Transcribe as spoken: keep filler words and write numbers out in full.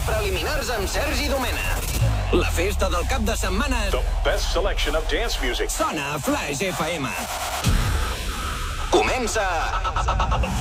preliminars amb Sergi Domena. La festa del cap de setmana... The best selection of dance music. Sona a Flash F M. Comença...